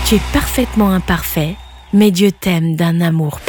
Tu es parfaitement imparfait, mais Dieu t'aime d'un amour